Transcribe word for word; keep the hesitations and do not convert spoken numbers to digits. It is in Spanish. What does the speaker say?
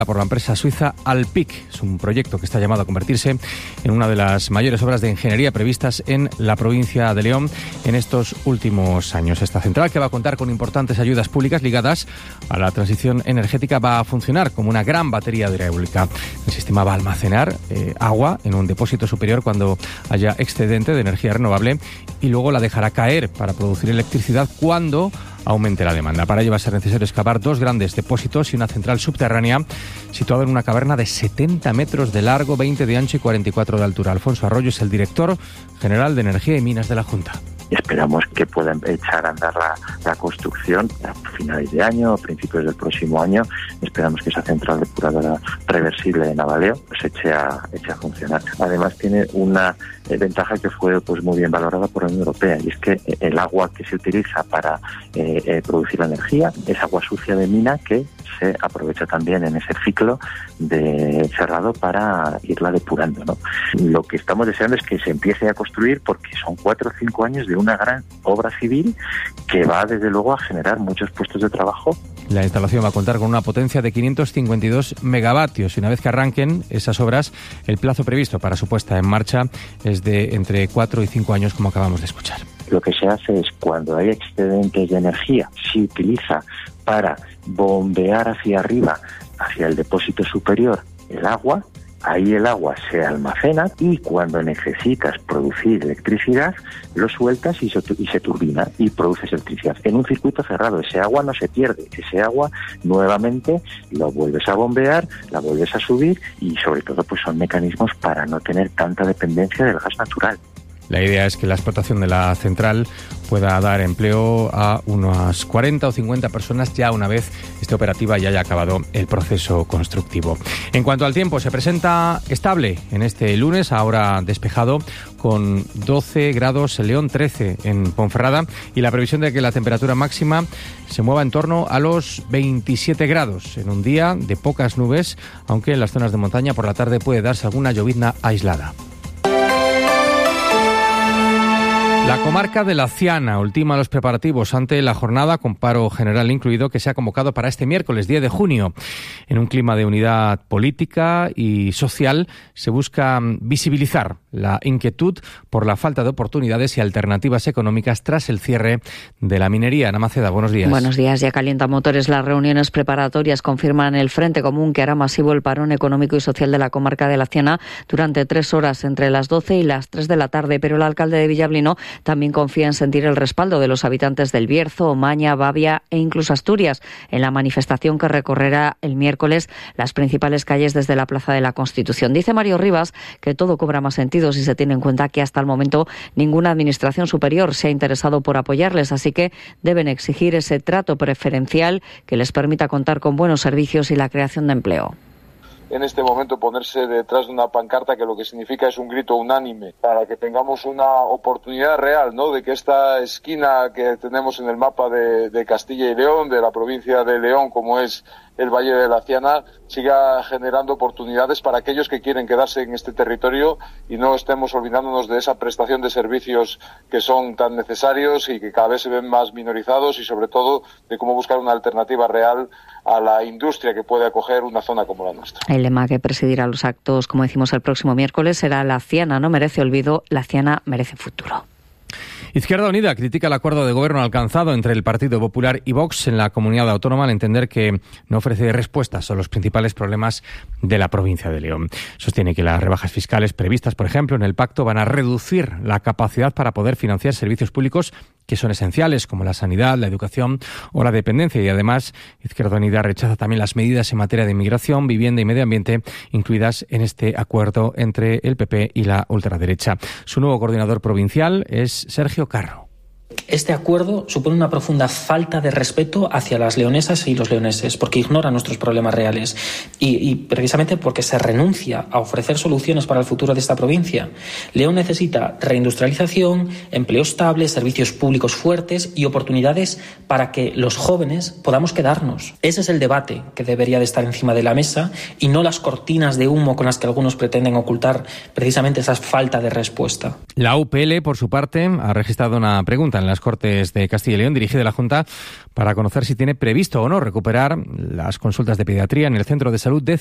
por la empresa suiza Alpic. Es un proyecto que está llamado a convertirse en una de las mayores obras de ingeniería previstas en la provincia de León en estos últimos años. Esta central, que va a contar con importantes ayudas públicas ligadas a la transición energética, va a funcionar como una gran batería hidráulica. El sistema va a almacenar eh, agua en un depósito superior cuando haya excedente de energía renovable y luego la dejará caer para producir electricidad cuando aumente la demanda. Para ello va a ser necesario excavar dos grandes depósitos y una central subterránea situada en una caverna de setenta metros de largo, veinte de ancho y cuarenta y cuatro de altura. Alfonso Arroyo es el director general de Energía y Minas de la Junta. Esperamos que puedan echar a andar la, la construcción a finales de año, a principios del próximo año. Esperamos que esa central depuradora reversible de Navaleo pues eche a, eche a funcionar. Además tiene una eh, ventaja que fue pues muy bien valorada por la Unión Europea, y es que el agua que se utiliza para eh, eh, producir la energía es agua sucia de mina que se aprovecha también en ese ciclo de cerrado para irla depurando, ¿no? Lo que estamos deseando es que se empiece a construir, porque son cuatro o cinco años de una gran obra civil que va desde luego a generar muchos puestos de trabajo. La instalación va a contar con una potencia de quinientos cincuenta y dos megavatios y una vez que arranquen esas obras, el plazo previsto para su puesta en marcha es de entre cuatro y cinco años, como acabamos de escuchar. Lo que se hace es, cuando hay excedentes de energía, se utiliza para bombear hacia arriba, hacia el depósito superior, el agua. Ahí el agua se almacena y cuando necesitas producir electricidad, lo sueltas y se, y se turbina y produces electricidad. En un circuito cerrado, ese agua no se pierde. Ese agua nuevamente lo vuelves a bombear, la vuelves a subir y sobre todo pues son mecanismos para no tener tanta dependencia del gas natural. La idea es que la explotación de la central pueda dar empleo a unas cuarenta o cincuenta personas ya una vez esté operativa y haya acabado el proceso constructivo. En cuanto al tiempo, se presenta estable en este lunes, ahora despejado, con doce grados en León, trece en Ponferrada, y la previsión de que la temperatura máxima se mueva en torno a los veintisiete grados en un día de pocas nubes, aunque en las zonas de montaña por la tarde puede darse alguna llovizna aislada. La comarca de Laciana ultima los preparativos ante la jornada, con paro general incluido, que se ha convocado para este miércoles diez de junio. En un clima de unidad política y social se busca visibilizar la inquietud por la falta de oportunidades y alternativas económicas tras el cierre de la minería. Ana Maceda, buenos días. Buenos días. Ya calienta motores. Las reuniones preparatorias confirman el Frente Común que hará masivo el parón económico y social de la comarca de Laciana durante tres horas, entre las doce y las tres de la tarde. Pero el alcalde de Villablino también confía en sentir el respaldo de los habitantes del Bierzo, Omaña, Bavia e incluso Asturias en la manifestación que recorrerá el miércoles las principales calles desde la Plaza de la Constitución. Dice Mario Rivas que todo cobra más sentido si se tiene en cuenta que hasta el momento ninguna administración superior se ha interesado por apoyarles, así que deben exigir ese trato preferencial que les permita contar con buenos servicios y la creación de empleo. En este momento ponerse detrás de una pancarta que lo que significa es un grito unánime para que tengamos una oportunidad real, ¿no?, de que esta esquina que tenemos en el mapa de, de Castilla y León, de la provincia de León, como es el Valle de Laciana, siga generando oportunidades para aquellos que quieren quedarse en este territorio y no estemos olvidándonos de esa prestación de servicios que son tan necesarios y que cada vez se ven más minorizados, y sobre todo de cómo buscar una alternativa real a la industria que puede acoger una zona como la nuestra. El lema que presidirá los actos, como decimos, el próximo miércoles será Laciana no merece olvido, Laciana merece futuro. Izquierda Unida critica el acuerdo de gobierno alcanzado entre el Partido Popular y Vox en la comunidad autónoma al entender que no ofrece respuestas a los principales problemas de la provincia de León. Sostiene que las rebajas fiscales previstas, por ejemplo, en el pacto van a reducir la capacidad para poder financiar servicios públicos que son esenciales, como la sanidad, la educación o la dependencia. Y además, Izquierda Unida rechaza también las medidas en materia de inmigración, vivienda y medio ambiente incluidas en este acuerdo entre el P P y la ultraderecha. Su nuevo coordinador provincial es Sergio Carro. Este acuerdo supone una profunda falta de respeto hacia las leonesas y los leoneses, porque ignora nuestros problemas reales y, y precisamente porque se renuncia a ofrecer soluciones para el futuro de esta provincia. León necesita reindustrialización, empleo estable, servicios públicos fuertes y oportunidades para que los jóvenes podamos quedarnos. Ese es el debate que debería de estar encima de la mesa y no las cortinas de humo con las que algunos pretenden ocultar precisamente esa falta de respuesta. La U P L, por su parte, ha registrado una pregunta en las Cortes de Castilla y León, dirigida a la Junta para conocer si tiene previsto o no recuperar las consultas de pediatría en el Centro de Salud de